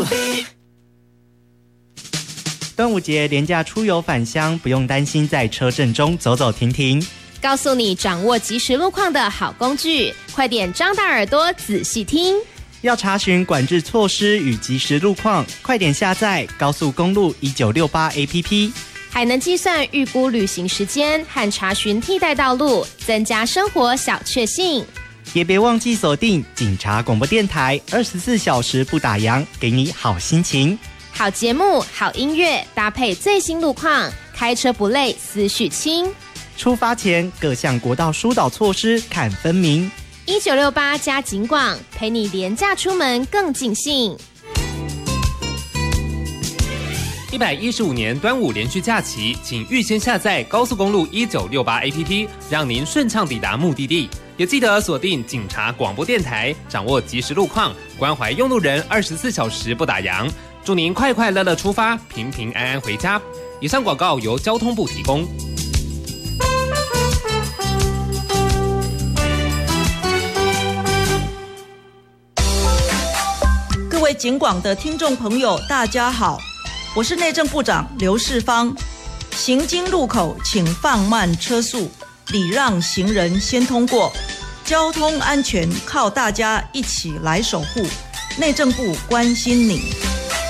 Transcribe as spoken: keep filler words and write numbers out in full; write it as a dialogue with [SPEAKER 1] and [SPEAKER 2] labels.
[SPEAKER 1] 端午节连假出游返乡，不用担心在车阵中走走停停，
[SPEAKER 2] 告诉你掌握即时路况的好工具，快点张大耳朵仔细听。
[SPEAKER 1] 要查询管制措施与即时路况，快点下载高速公路一九六八 A P P，
[SPEAKER 2] 还能计算预估旅行时间和查询替代道路，增加生活小确幸。
[SPEAKER 1] 也别忘记锁定警察广播电台，二十四小时不打烊，给你好心情。
[SPEAKER 2] 好节目、好音乐，搭配最新路况，开车不累，思绪轻。
[SPEAKER 1] 出发前各项国道疏导措施看分明。
[SPEAKER 2] 一九六八加警广，陪你廉价出门更尽兴。
[SPEAKER 3] 一百一十五年端午连续假期，请预先下载高速公路一九六八 A P P， 让您顺畅抵达目的地。也记得锁定警察广播电台，掌握即时路况，关怀用路人，二十四小时不打烊。祝您快快乐乐出发，平平安安回家。以上广告由交通部提供。
[SPEAKER 4] 各位警广的听众朋友，大家好，我是内政部长刘世芳。行经路口请放慢车速，礼让行人先通过。交通安全靠大家一起来守护，内政部关心你。